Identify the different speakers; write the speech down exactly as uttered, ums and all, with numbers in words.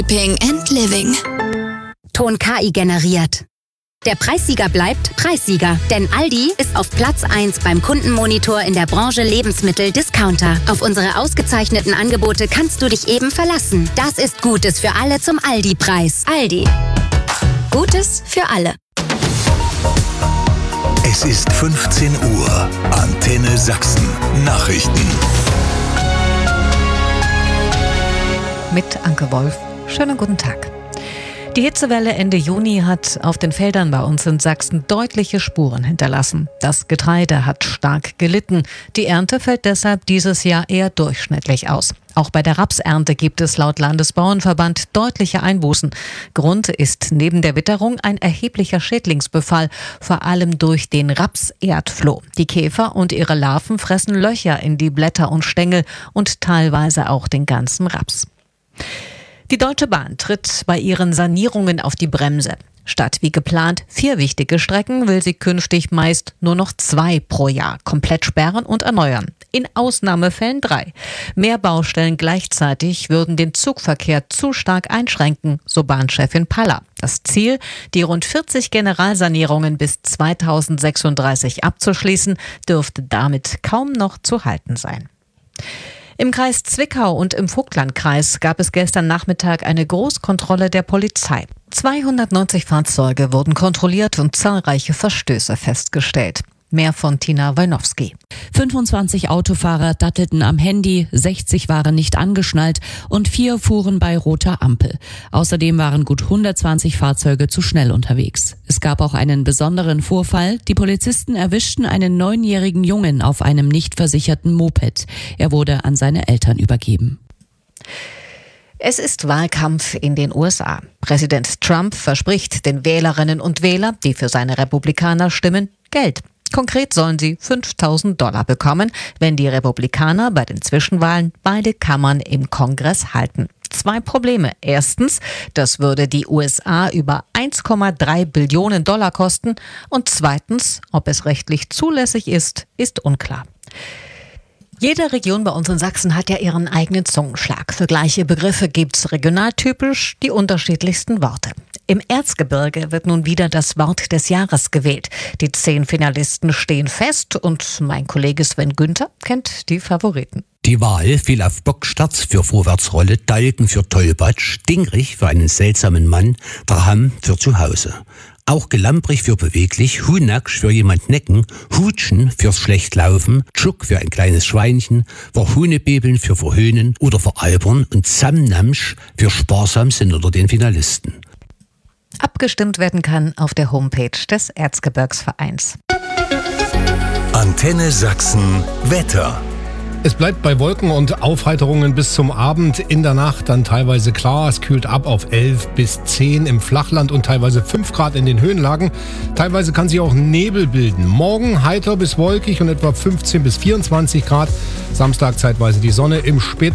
Speaker 1: Shopping and Living.
Speaker 2: Ton K I generiert. Der Preissieger bleibt Preissieger, denn Aldi ist auf Platz eins beim Kundenmonitor in der Branche Lebensmittel-Discounter. Auf unsere ausgezeichneten Angebote kannst du dich eben verlassen. Das ist Gutes für alle zum Aldi-Preis. Aldi. Gutes für alle.
Speaker 3: Es ist fünfzehn Uhr. Antenne Sachsen. Nachrichten.
Speaker 4: Mit Anke Wolf. Schönen guten Tag. Die Hitzewelle Ende Juni hat auf den Feldern bei uns in Sachsen deutliche Spuren hinterlassen. Das Getreide hat stark gelitten. Die Ernte fällt deshalb dieses Jahr eher durchschnittlich aus. Auch bei der Rapsernte gibt es laut Landesbauernverband deutliche Einbußen. Grund ist neben der Witterung ein erheblicher Schädlingsbefall, vor allem durch den Rapserdfloh. Die Käfer und ihre Larven fressen Löcher in die Blätter und Stängel und teilweise auch den ganzen Raps. Die Deutsche Bahn tritt bei ihren Sanierungen auf die Bremse. Statt wie geplant vier wichtige Strecken will sie künftig meist nur noch zwei pro Jahr komplett sperren und erneuern. In Ausnahmefällen drei. Mehr Baustellen gleichzeitig würden den Zugverkehr zu stark einschränken, so Bahnchefin Paller. Das Ziel, die rund vierzig Generalsanierungen bis zweitausendsechsunddreißig abzuschließen, dürfte damit kaum noch zu halten sein. Im Kreis Zwickau und im Vogtlandkreis gab es gestern Nachmittag eine Großkontrolle der Polizei. zweihundertneunzig Fahrzeuge wurden kontrolliert und zahlreiche Verstöße festgestellt. Mehr von Tina Wojnowski.
Speaker 5: fünfundzwanzig Autofahrer dattelten am Handy, sechzig waren nicht angeschnallt und vier fuhren bei roter Ampel. Außerdem waren gut hundertzwanzig Fahrzeuge zu schnell unterwegs. Es gab auch einen besonderen Vorfall. Die Polizisten erwischten einen neunjährigen Jungen auf einem nicht versicherten Moped. Er wurde an seine Eltern übergeben.
Speaker 4: Es ist Wahlkampf in den U S A. Präsident Trump verspricht den Wählerinnen und Wählern, die für seine Republikaner stimmen, Geld. Konkret sollen sie fünftausend Dollar bekommen, wenn die Republikaner bei den Zwischenwahlen beide Kammern im Kongress halten. Zwei Probleme. Erstens, das würde die U S A über eins Komma drei Billionen Dollar kosten. Und zweitens, ob es rechtlich zulässig ist, ist unklar. Jede Region bei uns in Sachsen hat ja ihren eigenen Zungenschlag. Für gleiche Begriffe gibt's regionaltypisch die unterschiedlichsten Worte. Im Erzgebirge wird nun wieder das Wort des Jahres gewählt. Die zehn Finalisten stehen fest und mein Kollege Sven Günther kennt die Favoriten.
Speaker 6: Die Wahl fiel auf Bocksterz für Vorwärtsrolle, Dalken für Tollpatsch, Dingrich für einen seltsamen Mann, Draham für Zuhause. Auch Gelamprig für beweglich, Hunaksch für jemand necken, Hutschen fürs Schlechtlaufen, Tschuk für ein kleines Schweinchen, Verhunebebeln für Verhöhnen oder Veralbern und Samnamsch für sparsam sind unter den Finalisten.
Speaker 4: Abgestimmt werden kann auf der Homepage des Erzgebirgsvereins.
Speaker 3: Antenne Sachsen Wetter.
Speaker 7: Es bleibt bei Wolken und Aufheiterungen bis zum Abend. In der Nacht dann teilweise klar. Es kühlt ab auf elf bis zehn im Flachland und teilweise fünf Grad in den Höhenlagen. Teilweise kann sich auch Nebel bilden. Morgen heiter bis wolkig und etwa fünfzehn bis vierundzwanzig Grad. Samstag zeitweise die Sonne. Im Spät